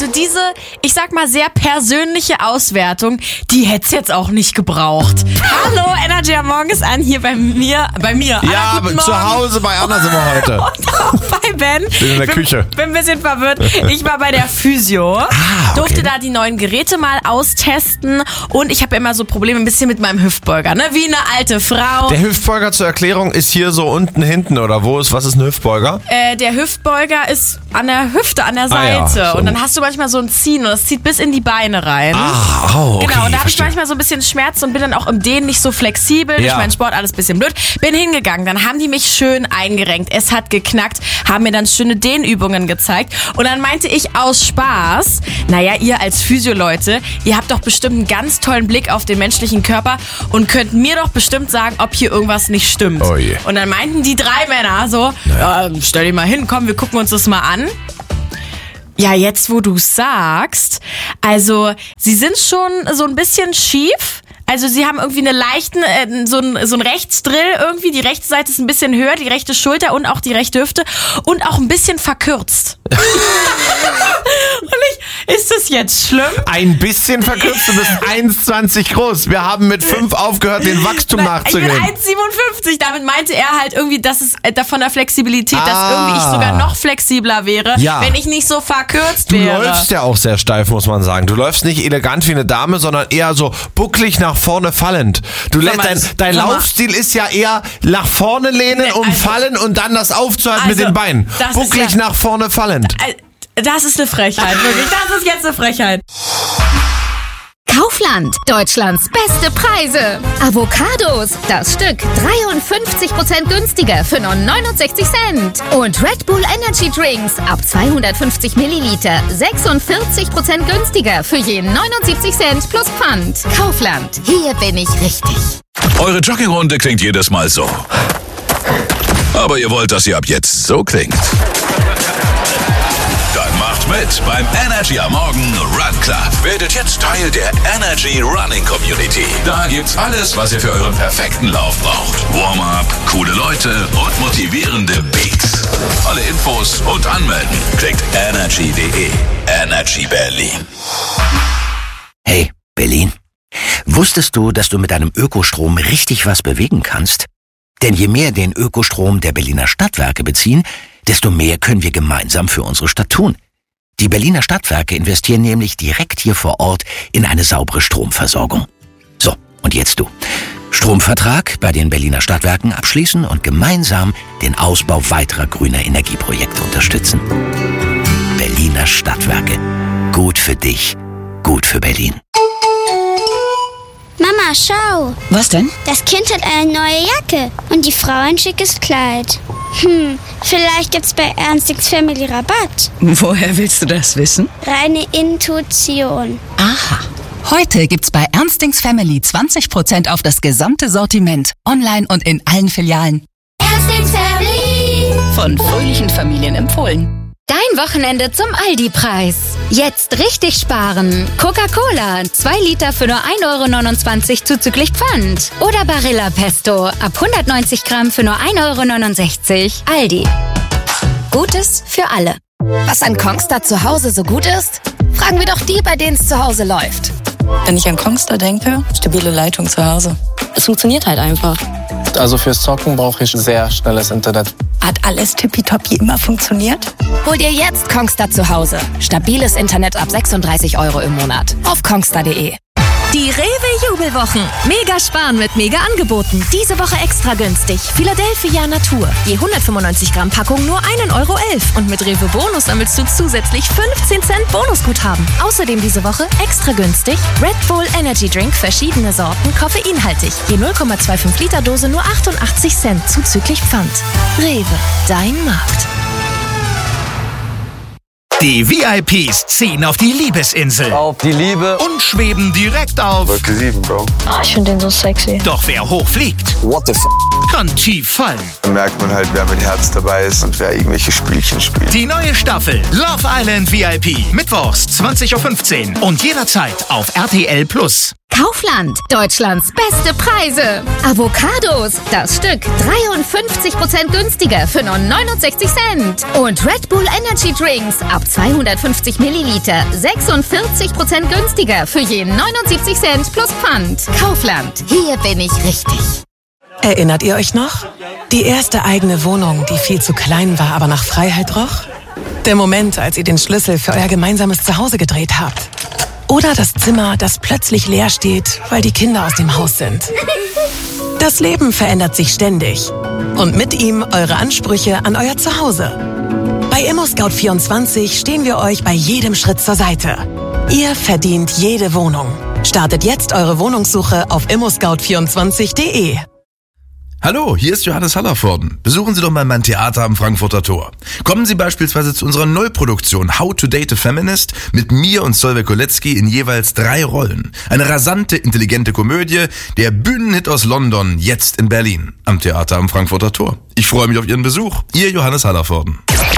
Also diese, ich sag mal, sehr persönliche Auswertung, die hätte es jetzt auch nicht gebraucht. Hallo, Energy am Morgen ist an, hier bei mir. Ja, aber zu Hause bei Anna sind wir heute. Und auch bei Ben. Bin in der Küche. Bin ein bisschen verwirrt. Ich war bei der Physio, okay. Durfte da die neuen Geräte mal austesten und ich habe immer so Probleme ein bisschen mit meinem Hüftbeuger, ne? Wie eine alte Frau. Der Hüftbeuger zur Erklärung ist hier so unten hinten oder was ist ein Hüftbeuger? Der Hüftbeuger ist an der Hüfte, an der Seite. Ja, so. Und dann hast du manchmal so ein Ziehen und das zieht bis in die Beine rein. Okay, genau, und da habe ich verstehe. manchmal so ein bisschen Schmerzen und bin dann auch im Dehnen nicht so flexibel. Ja. Durch meinen Sport alles ein bisschen blöd. Bin hingegangen, dann haben die mich schön eingerenkt. Es hat geknackt, haben mir dann schöne Dehnübungen gezeigt. Und dann meinte ich aus Spaß, naja, ihr als Physio-Leute, ihr habt doch bestimmt einen ganz tollen Blick auf den menschlichen Körper und könnt mir doch bestimmt sagen, ob hier irgendwas nicht stimmt. Oh je. Und dann meinten die 3 Männer so, ja, stell dich mal hin, komm, wir gucken uns das mal an. Ja, jetzt wo du sagst, also sie sind schon so ein bisschen schief. Also sie haben irgendwie eine leichten, so ein Rechtsdrill irgendwie. Die rechte Seite ist ein bisschen höher, die rechte Schulter und auch die rechte Hüfte und auch ein bisschen verkürzt. Ist das jetzt schlimm? Ein bisschen verkürzt, du bist 1,20 groß. Wir haben mit 5 aufgehört, den Wachstum nachzugehen. Ich bin 1,57. Damit meinte er halt irgendwie, dass es von der Flexibilität, dass irgendwie ich sogar noch flexibler wäre, wenn ich nicht so verkürzt wäre. Du läufst ja auch sehr steif, muss man sagen. Du läufst nicht elegant wie eine Dame, sondern eher so bucklig nach vorne fallend. Dein Laufstil ist ja eher nach vorne lehnen und fallen und dann das aufzuhalten mit den Beinen. Bucklig nach vorne fallend. Das ist eine Frechheit, wirklich. Das ist jetzt eine Frechheit. Kaufland, Deutschlands beste Preise. Avocados, das Stück 53% günstiger für nur 69 Cent. Und Red Bull Energy Drinks ab 250 Milliliter 46% günstiger für je 79 Cent plus Pfand. Kaufland, hier bin ich richtig. Eure Joggingrunde klingt jedes Mal so. Aber ihr wollt, dass sie ab jetzt so klingt. Dann macht mit beim Energy am Morgen Run Club. Werdet jetzt Teil der Energy Running Community. Da gibt's alles, was ihr für euren perfekten Lauf braucht. Warm-up, coole Leute und motivierende Beats. Alle Infos und anmelden klickt energy.de. Energy Berlin. Hey, Berlin. Wusstest du, dass du mit deinem Ökostrom richtig was bewegen kannst? Denn je mehr den Ökostrom der Berliner Stadtwerke beziehen, desto mehr können wir gemeinsam für unsere Stadt tun. Die Berliner Stadtwerke investieren nämlich direkt hier vor Ort in eine saubere Stromversorgung. So, und jetzt du. Stromvertrag bei den Berliner Stadtwerken abschließen und gemeinsam den Ausbau weiterer grüner Energieprojekte unterstützen. Berliner Stadtwerke. Gut für dich, gut für Berlin. Mama, schau. Was denn? Das Kind hat eine neue Jacke und die Frau ein schickes Kleid. Vielleicht gibt's bei Ernstings Family Rabatt. Woher willst du das wissen? Reine Intuition. Aha. Heute gibt's bei Ernstings Family 20% auf das gesamte Sortiment. Online und in allen Filialen. Ernstings Family. Von fröhlichen Familien empfohlen. Dein Wochenende zum Aldi-Preis. Jetzt richtig sparen. Coca-Cola, 2 Liter für nur 1,29 € zuzüglich Pfand. Oder Barilla Pesto, ab 190 Gramm für nur 1,69 €. Aldi. Gutes für alle. Was an Kongstar zu Hause so gut ist? Fragen wir doch die, bei denen es zu Hause läuft. Wenn ich an Kongstar denke, stabile Leitung zu Hause. Es funktioniert halt einfach. Also fürs Zocken brauche ich sehr schnelles Internet. Hat alles tippitoppi immer funktioniert? Hol dir jetzt Kongstar zu Hause. Stabiles Internet ab 36 € im Monat. Auf kongstar.de. Die Rewe-Jubelwochen. Mega sparen mit Mega-Angeboten. Diese Woche extra günstig. Philadelphia Natur. Je 195 Gramm Packung nur 1,11 € Und mit Rewe Bonus sammelst du zusätzlich 15 Cent Bonusguthaben. Außerdem diese Woche extra günstig Red Bull Energy Drink, verschiedene Sorten, koffeinhaltig. Je 0,25 Liter Dose nur 88 Cent zuzüglich Pfand. Rewe, dein Markt. Die VIPs ziehen auf die Liebesinsel. Auf die Liebe. Und schweben direkt auf Wolke 7, Bro. Ich finde den so sexy. Doch wer hoch fliegt, What the f***? kann tief fallen. Da merkt man halt, wer mit Herz dabei ist und wer irgendwelche Spielchen spielt. Die neue Staffel Love Island VIP. Mittwochs 20:15 Uhr und jederzeit auf RTL+. Kaufland, Deutschlands beste Preise. Avocados, das Stück 53% günstiger für nur 69 Cent. Und Red Bull Energy Drinks ab 250 Milliliter 46% günstiger für je 79 Cent plus Pfand. Kaufland, hier bin ich richtig. Erinnert ihr euch noch? Die erste eigene Wohnung, die viel zu klein war, aber nach Freiheit roch? Der Moment, als ihr den Schlüssel für euer gemeinsames Zuhause gedreht habt. Oder das Zimmer, das plötzlich leer steht, weil die Kinder aus dem Haus sind. Das Leben verändert sich ständig. Und mit ihm eure Ansprüche an euer Zuhause. Bei ImmoScout24 stehen wir euch bei jedem Schritt zur Seite. Ihr verdient jede Wohnung. Startet jetzt eure Wohnungssuche auf immoscout24.de. Hallo, hier ist Johannes Hallervorden. Besuchen Sie doch mal mein Theater am Frankfurter Tor. Kommen Sie beispielsweise zu unserer Neuproduktion How to Date a Feminist mit mir und Solveig Kolecki in jeweils 3 Rollen. Eine rasante, intelligente Komödie, der Bühnenhit aus London, jetzt in Berlin, am Theater am Frankfurter Tor. Ich freue mich auf Ihren Besuch. Ihr Johannes Hallervorden.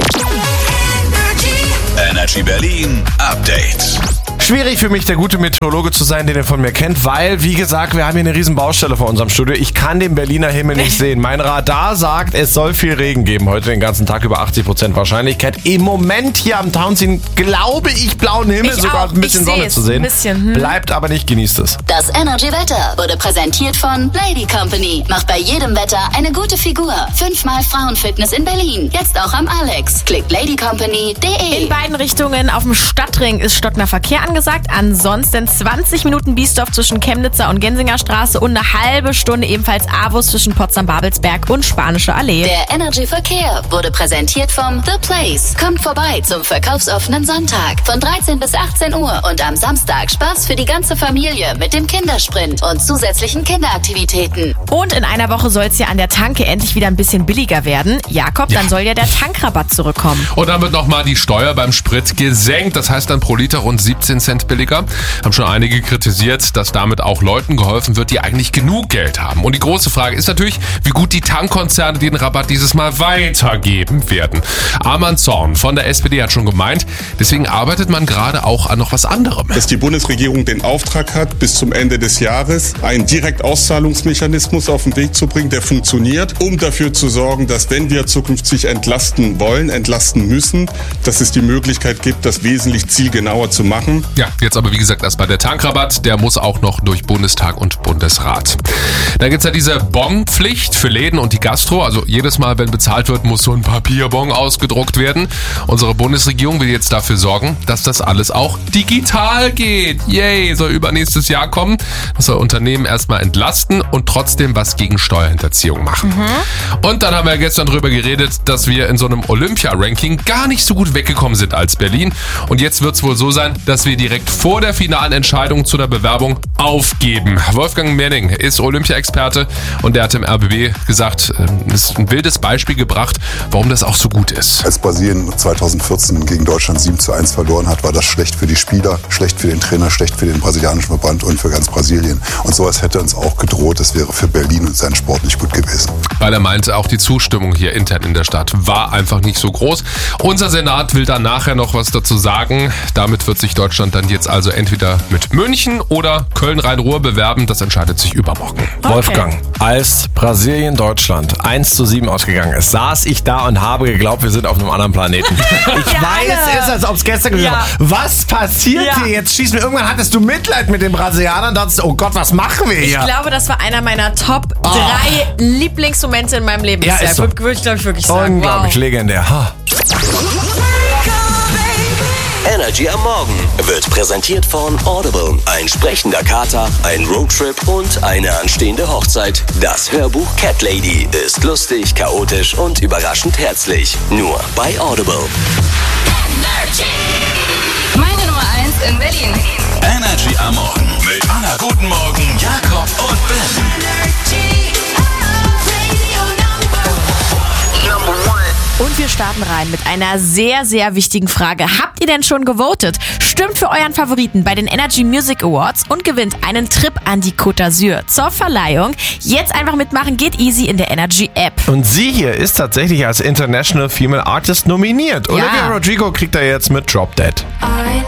Energy Berlin Update. Schwierig für mich, der gute Meteorologe zu sein, den ihr von mir kennt, weil, wie gesagt, wir haben hier eine riesen Baustelle vor unserem Studio. Ich kann den Berliner Himmel nicht sehen. Mein Radar sagt, es soll viel Regen geben. Heute den ganzen Tag über 80% Wahrscheinlichkeit. Im Moment hier am Townsend glaube ich blauen Himmel, sogar ein bisschen Sonne zu sehen. Bleibt aber nicht, genießt es. Das Energy-Wetter wurde präsentiert von Lady Company. Macht bei jedem Wetter eine gute Figur. 5-mal Frauenfitness in Berlin. Jetzt auch am Alex. Klickt ladycompany.de. In beiden Richtungen auf dem Stadtring ist stockender Verkehr angesagt. Ansonsten 20 Minuten Biesdorf zwischen Chemnitzer und Gensinger Straße und eine halbe Stunde ebenfalls Avus zwischen Potsdam-Babelsberg und Spanische Allee. Der Energy Verkehr wurde präsentiert vom The Place. Kommt vorbei zum verkaufsoffenen Sonntag von 13 bis 18 Uhr und am Samstag Spaß für die ganze Familie mit dem Kindersprint und zusätzlichen Kinderaktivitäten. Und in einer Woche soll es ja an der Tanke endlich wieder ein bisschen billiger werden. Jakob, dann soll ja der Tankrabatt zurückkommen. Und dann wird nochmal die Steuer beim Sprit gesenkt. Das heißt dann pro Liter rund 17 Cent billiger. Haben schon einige kritisiert, dass damit auch Leuten geholfen wird, die eigentlich genug Geld haben. Und die große Frage ist natürlich, wie gut die Tankkonzerne den Rabatt dieses Mal weitergeben werden. Arman Zorn von der SPD hat schon gemeint, deswegen arbeitet man gerade auch an noch was anderem. Dass die Bundesregierung den Auftrag hat, bis zum Ende des Jahres einen Direktauszahlungsmechanismus auf den Weg zu bringen, der funktioniert, um dafür zu sorgen, dass wenn wir zukünftig entlasten wollen, entlasten müssen, dass es die Möglichkeit gibt, das wesentlich zielgenauer zu machen. Ja, jetzt aber wie gesagt erstmal der Tankrabatt, der muss auch noch durch Bundestag und Bundesrat. Dann gibt's ja diese Bonpflicht für Läden und die Gastro, also jedes Mal, wenn bezahlt wird, muss so ein Papierbon ausgedruckt werden. Unsere Bundesregierung will jetzt dafür sorgen, dass das alles auch digital geht. Yay, soll übernächstes Jahr kommen. Das soll Unternehmen erstmal entlasten und trotzdem was gegen Steuerhinterziehung machen. Und dann haben wir gestern drüber geredet, dass wir in so einem Olympia-Ranking gar nicht so gut weggekommen sind als Berlin. Und jetzt wird's wohl so sein, dass wir direkt vor der finalen Entscheidung zu der Bewerbung aufgeben. Wolfgang Menning ist Olympia-Experte und der hat im RBB gesagt, ist ein wildes Beispiel gebracht, warum das auch so gut ist. Als Brasilien 2014 gegen Deutschland 7:1 verloren hat, war das schlecht für die Spieler, schlecht für den Trainer, schlecht für den brasilianischen Verband und für ganz Brasilien. Und sowas hätte uns auch gedroht, das wäre für Berlin und seinen Sport nicht gut gewesen. Weil er meinte, auch die Zustimmung hier intern in der Stadt war einfach nicht so groß. Unser Senat will dann nachher noch was dazu sagen. Damit wird sich Deutschland dann jetzt also entweder mit München oder Köln-Rhein-Ruhr bewerben. Das entscheidet sich übermorgen. Okay. Wolfgang, als Brasilien-Deutschland 1:7 ausgegangen ist, saß ich da und habe geglaubt, wir sind auf einem anderen Planeten. Ich weiß es, als ob es gestern gewesen war. Was passiert hier? Jetzt schießen wir. Irgendwann hattest du Mitleid mit den Brasilianern und dachtest, oh Gott, was machen wir hier? Ich glaube, das war einer meiner Top 3 Lieblingsmomente in meinem Leben. Ja, bisher. ist so. Würde ich, glaube ich, wirklich sagen. Unglaublich, legendär. Energy am Morgen wird präsentiert von Audible. Ein sprechender Kater, ein Roadtrip und eine anstehende Hochzeit. Das Hörbuch Cat Lady ist lustig, chaotisch und überraschend herzlich. Nur bei Audible. Meine Nummer 1 in Berlin. Energy am Morgen mit Anna Guten Morgen, Jakob und Ben. Und wir starten rein mit einer sehr, sehr wichtigen Frage. Habt ihr denn schon gewotet? Stimmt für euren Favoriten bei den Energy Music Awards und gewinnt einen Trip an die Côte d'Azur zur Verleihung. Jetzt einfach mitmachen, geht easy in der Energy App. Und sie hier ist tatsächlich als International Female Artist nominiert. Olivia Rodrigo kriegt da jetzt mit Drop Dead.